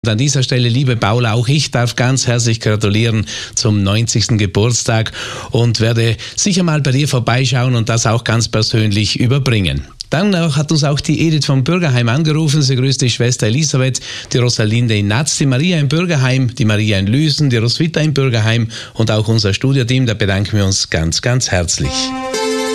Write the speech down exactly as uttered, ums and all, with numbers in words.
An dieser Stelle, liebe Paula, auch ich darf ganz herzlich gratulieren zum neunzigsten Geburtstag und werde sicher mal bei dir vorbeischauen und das auch ganz persönlich überbringen. Dann hat uns auch die Edith vom Bürgerheim angerufen. Sie grüßt die Schwester Elisabeth, die Rosalinde in Natz, die Maria im Bürgerheim, die Maria in Lüsen, die Roswitha im Bürgerheim und auch unser Studioteam. Da bedanken wir uns ganz, ganz herzlich.